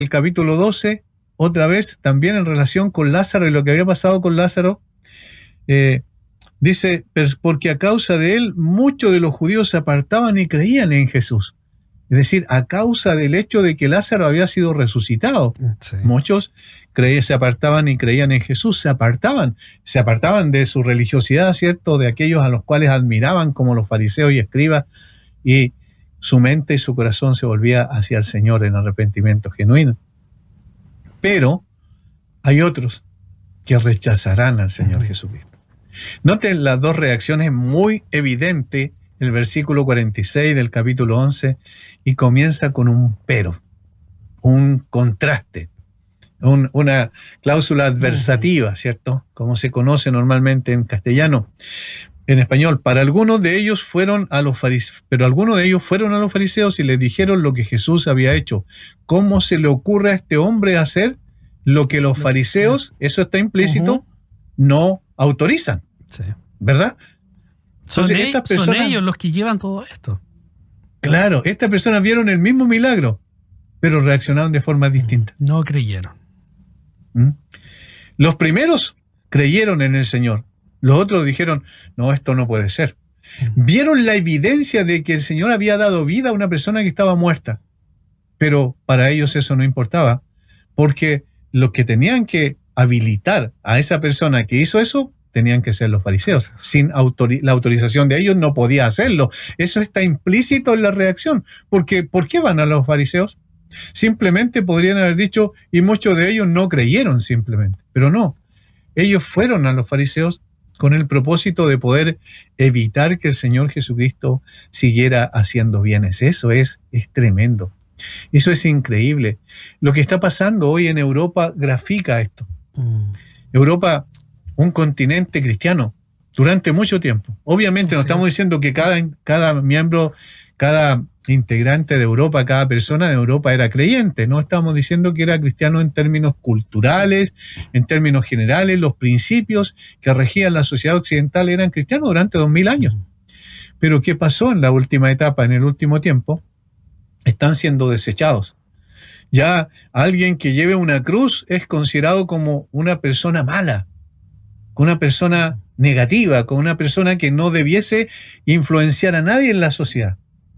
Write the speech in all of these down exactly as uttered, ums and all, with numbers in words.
el capítulo doce, otra vez, también en relación con Lázaro y lo que había pasado con Lázaro, eh, dice, porque a causa de él, muchos de los judíos se apartaban y creían en Jesús. Es decir, a causa del hecho de que Lázaro había sido resucitado. Sí. Muchos creían, se apartaban y creían en Jesús, se apartaban, se apartaban de su religiosidad, ¿cierto? De aquellos a los cuales admiraban, como los fariseos y escribas, y su mente y su corazón se volvía hacia el Señor en arrepentimiento genuino. Pero hay otros que rechazarán al Señor uh-huh. Jesucristo. Noten las dos reacciones muy evidentes, el versículo cuarenta y seis del capítulo once, y comienza con un pero, un contraste, un, una cláusula adversativa, ¿cierto? Como se conoce normalmente en castellano. En español, para algunos de ellos fueron a los fariseos, pero algunos de ellos fueron a los fariseos y les dijeron lo que Jesús había hecho. ¿Cómo se le ocurre a este hombre hacer lo que los fariseos, eso está implícito, uh-huh. no autorizan? Sí. ¿Verdad? Son, Entonces, estas personas, son ellos los que llevan todo esto. Claro, estas personas vieron el mismo milagro, pero reaccionaron de forma distinta. No creyeron. ¿Mm? Los primeros creyeron en el Señor. Los otros dijeron, no, esto no puede ser. Uh-huh. Vieron la evidencia de que el Señor había dado vida a una persona que estaba muerta. Pero para ellos eso no importaba, porque los que tenían que habilitar a esa persona que hizo eso, tenían que ser los fariseos. Sin autori- la autorización de ellos no podía hacerlo. Eso está implícito en la reacción. Porque, ¿por qué van a los fariseos? Simplemente podrían haber dicho, y muchos de ellos no creyeron simplemente. Pero no. Ellos fueron a los fariseos con el propósito de poder evitar que el Señor Jesucristo siguiera haciendo bienes. Eso es, es tremendo. Eso es increíble. Lo que está pasando hoy en Europa grafica esto. Mm. Europa, un continente cristiano, durante mucho tiempo. Obviamente no estamos diciendo que cada, cada miembro, cada integrante de Europa, cada persona de Europa era creyente. No estamos diciendo que era cristiano en términos culturales, en términos generales. Los principios que regían la sociedad occidental eran cristianos durante dos mil años. Pero ¿qué pasó en la última etapa, en el último tiempo? Están siendo desechados. Ya alguien que lleve una cruz es considerado como una persona mala, como una persona negativa, como una persona que no debiese influenciar a nadie en la sociedad.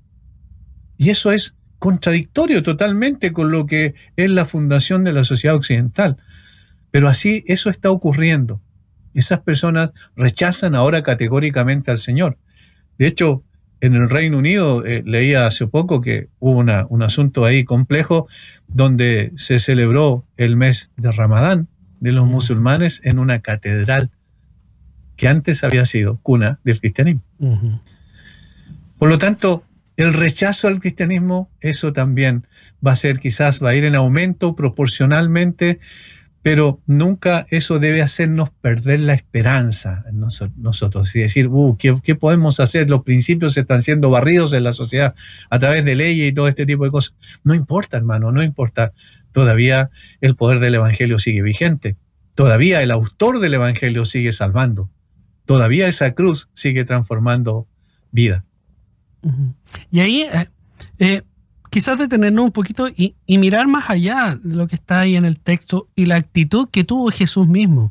Y eso es contradictorio totalmente con lo que es la fundación de la sociedad occidental. Pero así eso está ocurriendo. Esas personas rechazan ahora categóricamente al Señor. De hecho, en el Reino Unido, eh, leía hace poco que hubo una, un asunto ahí complejo donde se celebró el mes de Ramadán de los musulmanes en una catedral que antes había sido cuna del cristianismo. Uh-huh. Por lo tanto, el rechazo al cristianismo, eso también va a ser, quizás va a ir en aumento proporcionalmente, pero nunca eso debe hacernos perder la esperanza en nosotros y decir, uh, ¿qué, ¿qué podemos hacer? Los principios están siendo barridos en la sociedad a través de leyes y todo este tipo de cosas. No importa, hermano, no importa. Todavía el poder del evangelio sigue vigente. Todavía el autor del evangelio sigue salvando. Todavía esa cruz sigue transformando vida. Uh-huh. Y ahí, eh, eh, quizás detenernos un poquito y, y mirar más allá de lo que está ahí en el texto y la actitud que tuvo Jesús mismo.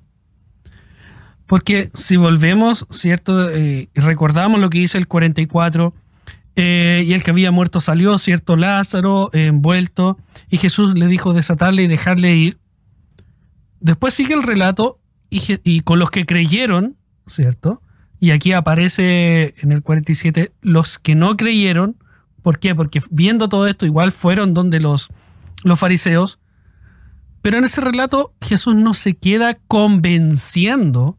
Porque si volvemos, ¿cierto? Eh, recordamos lo que dice el cuarenta y cuatro, eh, y el que había muerto salió, ¿cierto? Lázaro eh, envuelto, y Jesús le dijo desatarle y dejarle ir. Después sigue el relato y, y con los que creyeron, ¿cierto? Y aquí aparece en el cuarenta y siete los que no creyeron. ¿Por qué? Porque viendo todo esto igual fueron donde los, los fariseos. Pero en ese relato Jesús no se queda convenciendo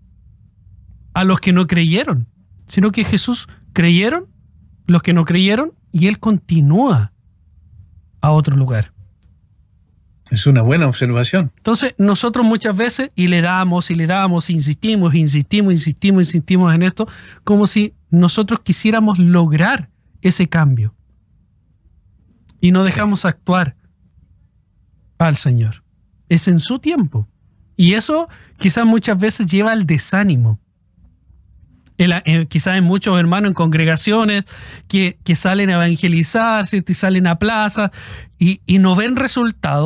a los que no creyeron, sino que Jesús creyeron, los que no creyeron, y Él continúa a otro lugar. Es una buena observación. Entonces nosotros muchas veces, y le damos, y le damos, insistimos, insistimos, insistimos, insistimos en esto, como si nosotros quisiéramos lograr ese cambio. Y no dejamos sí. actuar al Señor. Es en su tiempo. Y eso quizás muchas veces lleva al desánimo. El, eh, quizás hay muchos hermanos en congregaciones que, que salen a evangelizar, ¿cierto? Y salen a plazas y, y no ven resultados.